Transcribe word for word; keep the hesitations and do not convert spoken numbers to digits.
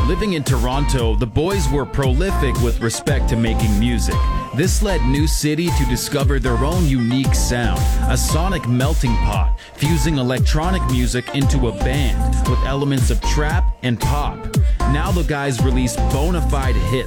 Living in Toronto, the boys were prolific with respect to making music. This led New City to discover their own unique sound, a sonic melting pot, fusing electronic music into a band with elements of trap and pop. Now the guys release bona fide hits